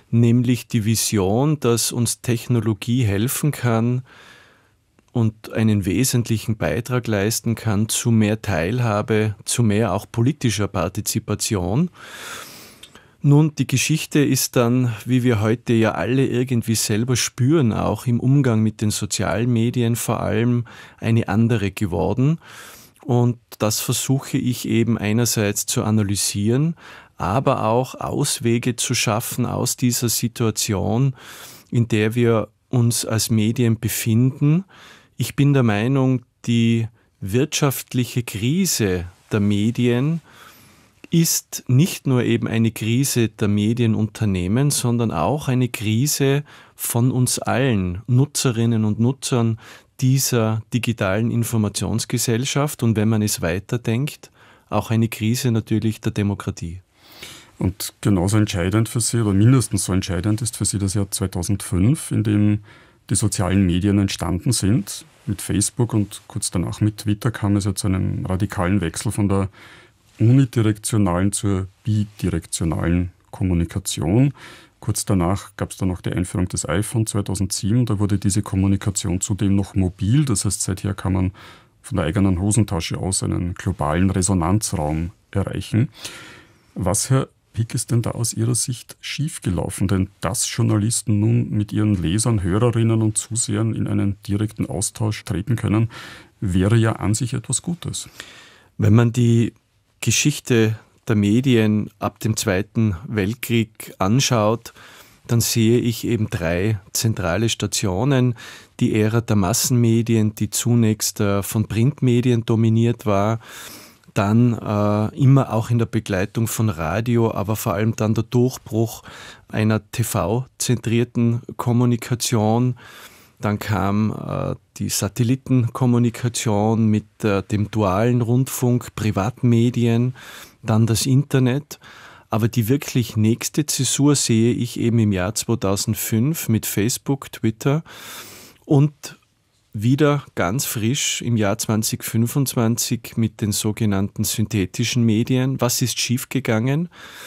nämlich die Vision, dass uns Technologie helfen kann und einen wesentlichen Beitrag leisten kann zu mehr Teilhabe, zu mehr auch politischer Partizipation. Nun, die Geschichte ist dann, wie wir heute ja alle irgendwie selber spüren, auch im Umgang mit den sozialen Medien vor allem eine andere geworden. Und das versuche ich eben einerseits zu analysieren, aber auch Auswege zu schaffen aus dieser Situation, in der wir uns als Medien befinden. Ich bin der Meinung, die wirtschaftliche Krise der Medien ist nicht nur eben eine Krise der Medienunternehmen, sondern auch eine Krise von uns allen Nutzerinnen und Nutzern dieser digitalen Informationsgesellschaft und wenn man es weiterdenkt, auch eine Krise natürlich der Demokratie. Und genauso entscheidend für Sie, oder mindestens so entscheidend ist für Sie das Jahr 2005, in dem die sozialen Medien entstanden sind. Mit Facebook und kurz danach mit Twitter kam es ja zu einem radikalen Wechsel von der unidirektionalen zur bidirektionalen Kommunikation. Kurz danach gab es dann noch die Einführung des iPhone 2007. Da wurde diese Kommunikation zudem noch mobil. Das heißt, seither kann man von der eigenen Hosentasche aus einen globalen Resonanzraum erreichen. Was, Herr Pick, ist denn da aus Ihrer Sicht schiefgelaufen? Denn dass Journalisten nun mit ihren Lesern, Hörerinnen und Zusehern in einen direkten Austausch treten können, wäre ja an sich etwas Gutes. Wenn man die Geschichte der Medien ab dem Zweiten Weltkrieg anschaut, dann sehe ich eben 3 zentrale Stationen. Die Ära der Massenmedien, die zunächst von Printmedien dominiert war, dann immer auch in der Begleitung von Radio, aber vor allem dann der Durchbruch einer TV-zentrierten Kommunikation. Dann kam die Satellitenkommunikation mit dem dualen Rundfunk, Privatmedien, dann das Internet. Aber die wirklich nächste Zäsur sehe ich eben im Jahr 2005 mit Facebook, Twitter und wieder ganz frisch im Jahr 2025 mit den sogenannten synthetischen Medien. Was ist schiefgegangen?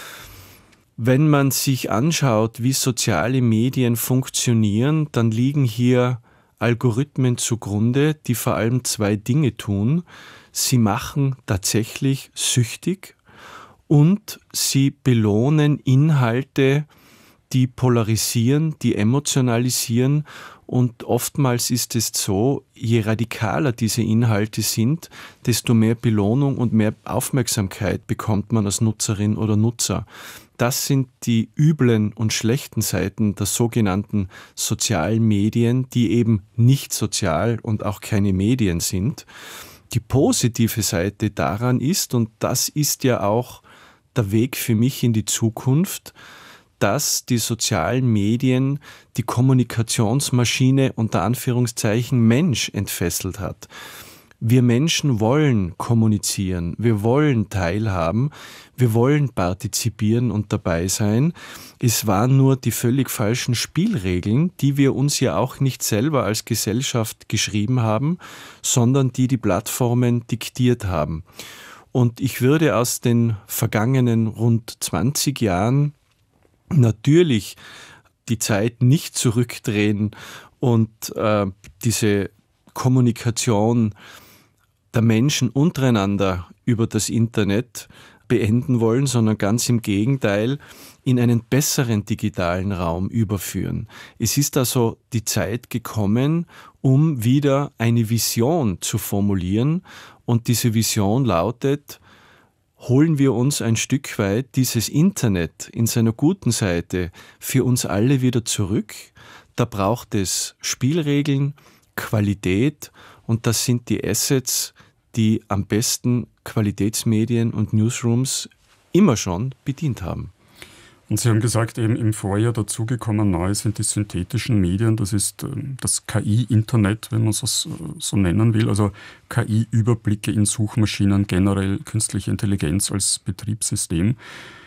Wenn man sich anschaut, wie soziale Medien funktionieren, dann liegen hier Algorithmen zugrunde, die vor allem 2 Dinge tun. Sie machen tatsächlich süchtig und sie belohnen Inhalte, die polarisieren, die emotionalisieren. Und oftmals ist es so, je radikaler diese Inhalte sind, desto mehr Belohnung und mehr Aufmerksamkeit bekommt man als Nutzerin oder Nutzer. Das sind die üblen und schlechten Seiten der sogenannten sozialen Medien, die eben nicht sozial und auch keine Medien sind. Die positive Seite daran ist, und das ist ja auch der Weg für mich in die Zukunft, dass die sozialen Medien die Kommunikationsmaschine unter Anführungszeichen Mensch entfesselt hat. Wir Menschen wollen kommunizieren, wir wollen teilhaben, wir wollen partizipieren und dabei sein. Es waren nur die völlig falschen Spielregeln, die wir uns ja auch nicht selber als Gesellschaft geschrieben haben, sondern die Plattformen diktiert haben. Und ich würde aus den vergangenen rund 20 Jahren natürlich die Zeit nicht zurückdrehen und diese Kommunikation der Menschen untereinander über das Internet beenden wollen, sondern ganz im Gegenteil in einen besseren digitalen Raum überführen. Es ist also die Zeit gekommen, um wieder eine Vision zu formulieren und diese Vision lautet: Holen wir uns ein Stück weit dieses Internet in seiner guten Seite für uns alle wieder zurück. Da braucht es Spielregeln, Qualität und das sind die Assets, die am besten Qualitätsmedien und Newsrooms immer schon bedient haben. Und Sie haben gesagt, eben im Vorjahr dazugekommen neu sind die synthetischen Medien. Das ist das KI-Internet, wenn man es so nennen will. Also KI-Überblicke in Suchmaschinen, generell künstliche Intelligenz als Betriebssystem.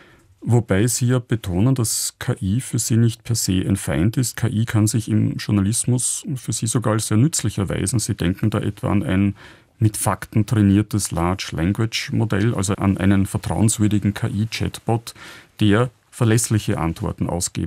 Wobei Sie ja betonen, dass KI für Sie nicht per se ein Feind ist. KI kann sich im Journalismus für Sie sogar als sehr nützlich erweisen. Sie denken da etwa an ein mit Fakten trainiertes Large Language Modell, also an einen vertrauenswürdigen KI-Chatbot, der verlässliche Antworten ausgeben